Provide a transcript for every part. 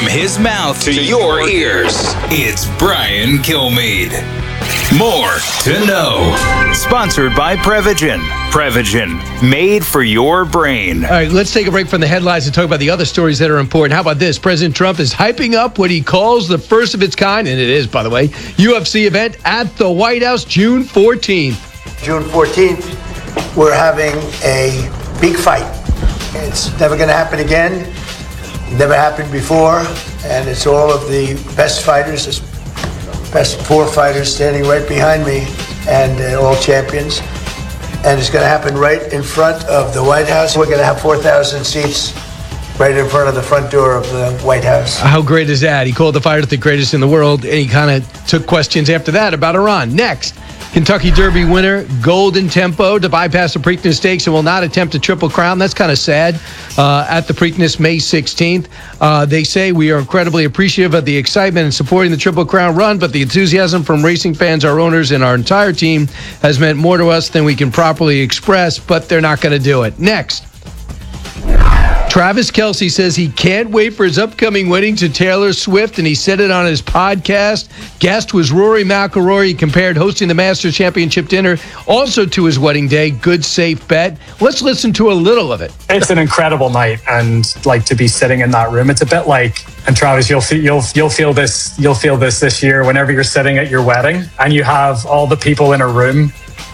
his mouth to your ears, it's Brian Kilmeade. More to know. Sponsored by Prevagen. Prevagen, made for your brain. All right, let's take a break from the headlines and talk about the other stories that are important. How about this? President Trump is hyping up what he calls the first of its kind, and it is, by the way, UFC event at the White House June 14th. June 14th, we're having a big fight. It's never going to happen again. Never happened before, and it's all of the best fighters, best 4 fighters standing right behind me, and all champions. And it's going to happen right in front of the White House. We're going to have 4,000 seats right in front of the front door of the White House. How great is that? He called the fighter the greatest in the world, and he kind of took questions after that about Iran. Next, Kentucky Derby winner Golden Tempo to bypass the Preakness Stakes and will not attempt a Triple Crown. That's kind of sad. At the Preakness May 16th. They say we are incredibly appreciative of the excitement and supporting the Triple Crown run, but the enthusiasm from racing fans, our owners, and our entire team has meant more to us than we can properly express, but they're not going to do it. Next. Travis Kelce says he can't wait for his upcoming wedding to Taylor Swift, and he said it on his podcast. Guest was Rory McIlroy. He compared hosting the Masters Championship dinner also to his wedding day. Good, safe bet. Let's listen to a little of it. It's an incredible night, and like to be sitting in that room, it's a bit like, and Travis, you'll feel this year whenever you're sitting at your wedding and you have all the people in a room.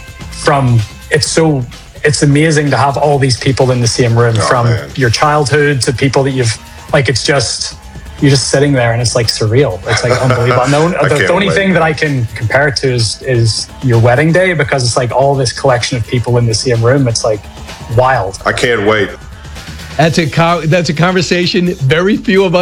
It's amazing to have all these people in the same room, your childhood to people that you're just sitting there, and it's like surreal. It's like unbelievable. The only thing that I can compare it to is your wedding day, because it's like all this collection of people in the same room. It's like wild. I can't wait. That's a conversation very few of us